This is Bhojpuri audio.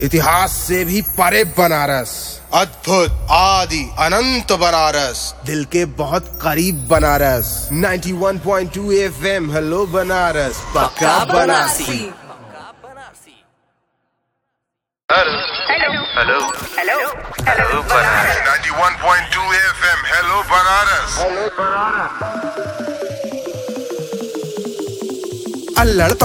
इतिहास से भी परे बनारस, अद्भुत आदि अनंत बनारस, दिल के बहुत करीब बनारस। 91.2 FM हेलो बनारस, पक्का Banarasi. Hello hello hello hello Banaras. 91.2 FM hello Banaras. अल्लड़